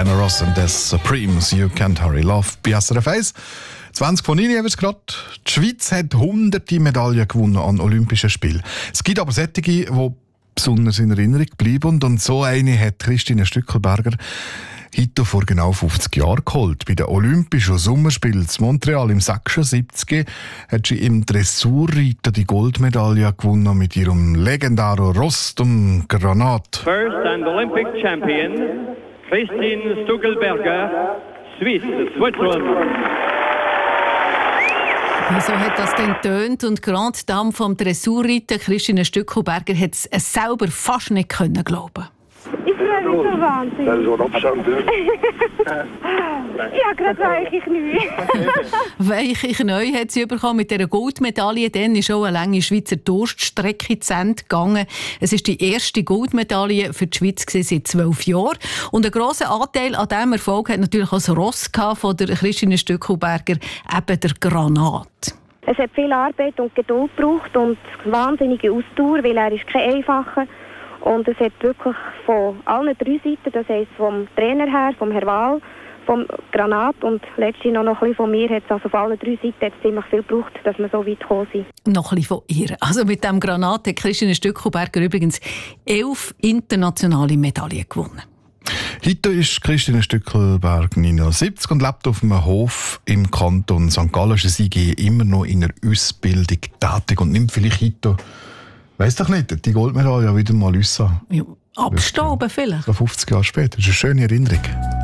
Diana Ross and the Supremes, You Can't Hurry Love bei SRF 1. 20 von Ihnen haben es gerade. Die Schweiz hat hunderte Medaillen gewonnen an Olympischen Spielen. Es gibt aber solche, die besonders in Erinnerung bleiben. Und so eine hat Christine Stückelberger heute vor genau 50 Jahren geholt. Bei den Olympischen Sommerspielen in Montreal im 76 hat sie im Dressurreiten die Goldmedaille gewonnen mit ihrem legendären Ross, dem Granat. First and Olympic champion, Christine Stückelberger, Switzerland. So hat das dann getönt und Grande Dame vom Dressurreiten, Christine Stückelberger, hat es selber fast nicht glauben. Ich freue mich so wahnsinnig. Das ist so ein Abstand. Ja, gerade weiche Knie. Weiche Knie hat sie bekommen mit dieser Goldmedaille. Dann ist auch eine lange Schweizer Durststrecke zu Ende gegangen. Es war die erste Goldmedaille für die Schweiz seit 12 Jahren. Und einen grossen Anteil an diesem Erfolg hat natürlich auch das Ross von der Christine Stückelberger, eben der Granat. Es hat viel Arbeit und Geduld gebraucht und wahnsinnige Ausdauer, weil er ist kein einfacher. Und es hat wirklich von allen 3 Seiten, das heisst vom Trainer her, vom Herr Wahl, vom Granat und letztlich noch ein bisschen von mir, hat es also auf allen 3 Seiten hat es ziemlich viel gebraucht, dass wir so weit gekommen sind. Noch ein bisschen von ihr. Also mit dem Granat hat Christine Stückelberger übrigens 11 internationale Medaillen gewonnen. Heute ist Christine Stückelberg 79 und lebt auf einem Hof im Kanton St. Gallen. Sie ist immer noch in einer Ausbildung tätig und nimmt vielleicht heute, weiss doch nicht, die Goldmedaille wieder mal raus. Ja, abstauben vielleicht. So 50 Jahre später. Das ist eine schöne Erinnerung.